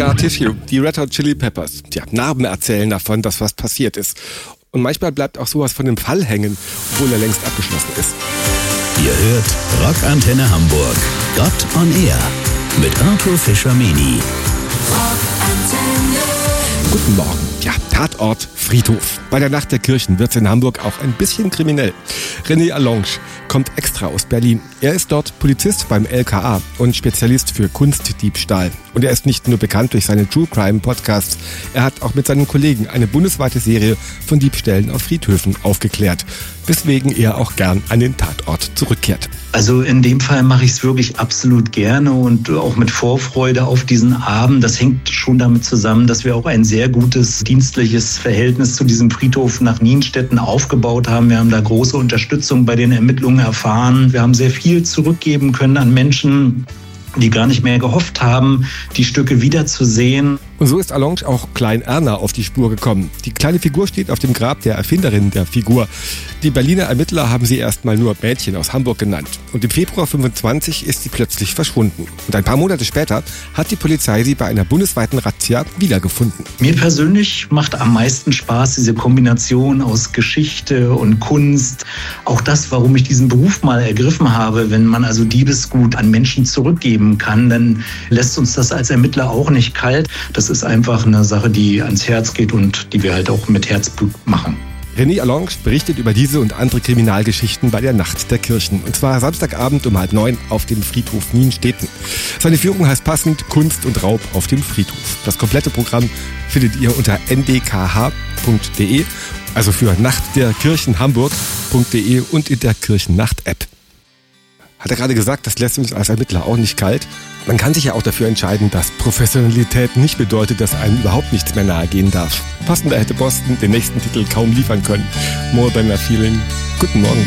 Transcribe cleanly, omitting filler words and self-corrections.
Scar Tissue, die Red Hot Chili Peppers. Tja, Narben erzählen davon, dass was passiert ist. Und manchmal bleibt auch sowas von dem Fall hängen, obwohl er längst abgeschlossen ist. Ihr hört Rockantenne Hamburg, Gott on Air mit Arthur Fischer-Meni. Guten Morgen. Ja, Tatort Friedhof. Bei der Nacht der Kirchen wird's in Hamburg auch ein bisschen kriminell. René Alonge kommt extra aus Berlin. Er ist dort Polizist beim LKA und Spezialist für Kunstdiebstahl. Und er ist nicht nur bekannt durch seine True Crime Podcasts, er hat auch mit seinen Kollegen eine bundesweite Serie von Diebstählen auf Friedhöfen aufgeklärt, weswegen er auch gern an den Tatort zurückkehrt. Also in dem Fall mache ich es wirklich absolut gerne und auch mit Vorfreude auf diesen Abend. Das hängt schon damit zusammen, dass wir auch ein sehr gutes dienstliches Verhältnis zu diesem Friedhof nach Nienstetten aufgebaut haben. Wir haben da große Unterstützung bei den Ermittlungen erfahren. Wir haben sehr viel zurückgeben können an Menschen, die gar nicht mehr gehofft haben, die Stücke wiederzusehen. Und so ist Alonge auch Klein Erna auf die Spur gekommen. Die kleine Figur steht auf dem Grab der Erfinderin der Figur. Die Berliner Ermittler haben sie erstmal nur Mädchen aus Hamburg genannt. Und im Februar 25 ist sie plötzlich verschwunden. Und ein paar Monate später hat die Polizei sie bei einer bundesweiten Razzia wiedergefunden. Mir persönlich macht am meisten Spaß diese Kombination aus Geschichte und Kunst. Auch das, warum ich diesen Beruf mal ergriffen habe. Wenn man also Diebesgut an Menschen zurückgeben kann, dann lässt uns das als Ermittler auch nicht kalt. Das ist einfach eine Sache, die ans Herz geht und die wir halt auch mit Herzblut machen. René Alonge berichtet über diese und andere Kriminalgeschichten bei der Nacht der Kirchen. Und zwar Samstagabend um 8:30 auf dem Friedhof Nienstetten. Seine Führung heißt passend Kunst und Raub auf dem Friedhof. Das komplette Programm findet ihr unter ndkh.de, also für Nacht der Kirchen Hamburg.de und in der Kirchennacht-App. Hat er gerade gesagt, das lässt uns als Ermittler auch nicht kalt. Man kann sich ja auch dafür entscheiden, dass Professionalität nicht bedeutet, dass einem überhaupt nichts mehr nahegehen darf. Passender hätte Boston den nächsten Titel kaum liefern können. More Than a Feeling. Guten Morgen.